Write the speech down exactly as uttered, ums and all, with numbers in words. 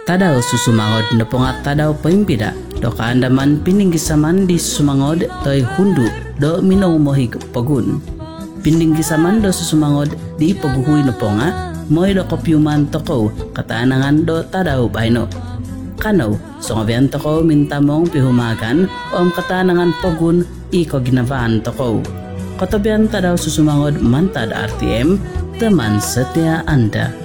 Tadaw susumangod no pongat tadaw paimpida do kaandaman pininggisaman di susumangod toy hundu do minaumohig pagun. Pininggisaman do susumangod di paguhuy no ponga moy do kopyuman toko katanangan do tadaw baino. Kanaw so ngabian toko mintamong pihumagan om katanangan pagun iko ginavaan toko. Katabian tadaw susumangod mantad R T M teman setia Anda.